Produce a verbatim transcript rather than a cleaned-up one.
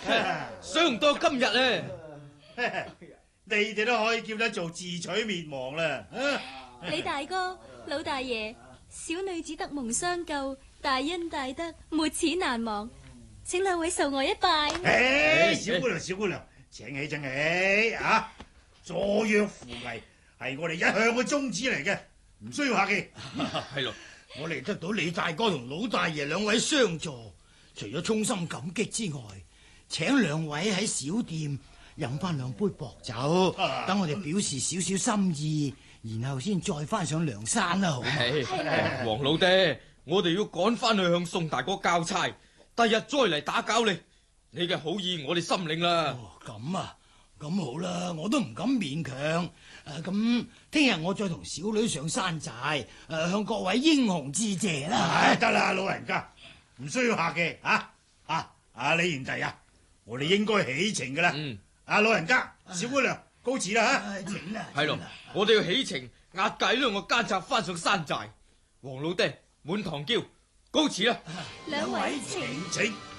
想到今日咧， 你哋都可以叫得做自取滅亡啦。 李大哥、老大爺，小女子得蒙相救，大恩大德，沒齒難忘，請兩位受我一拜。 誒，小姑娘，小姑娘，請起，請起啊！助弱扶危係我哋一向嘅宗旨嚟嘅，唔需要客氣。 係咯， 我哋得到李大哥同老大爺兩位相助，除咗衷心感激之外，請兩位喺小店飲翻兩杯薄酒，等我哋表示少少心意，然後先再翻上梁山啦，好嘛？ 係黃老爹，我哋要趕翻去向宋大哥交差，第日再嚟打攪你。你嘅好意我哋心領啦。 哦，咁啊，咁好啦，我都唔敢勉強。誒，咁聽日我再同小女上山寨，誒，向各位英雄致謝啦。 唉，得啦，老人家，唔需要客氣啊！啊，阿李賢弟啊，我哋應該起程噶啦。 嗯， 阿老人家、小姑娘，告辭啦吓。 請啦， 係咯，我哋要起程押解兩個奸賊翻上山寨。黃老爹，滿堂驕，告辭啦。 兩位請。 請。